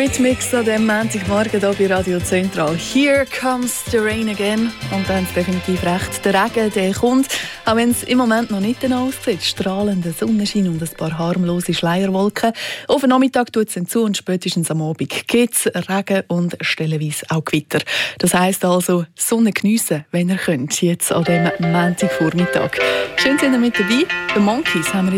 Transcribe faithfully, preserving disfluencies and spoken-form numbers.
Hitmix an dem Montagmorgen hier bei Radio Zentral. Here comes the rain again. Und dann ist definitiv recht. Der Regen, der kommt, auch wenn es im Moment noch nicht danach aussieht. Strahlender Sonnenschein und ein paar harmlose Schleierwolken. Auf den Nachmittag tut es dann zu und spätestens am Abend gibt es Regen und stellenweise auch Gewitter. Das heisst also, Sonne geniessen, wenn ihr könnt, jetzt an dem Montagvormittag. Schön sind ihr mit dabei. The Monkeys haben wir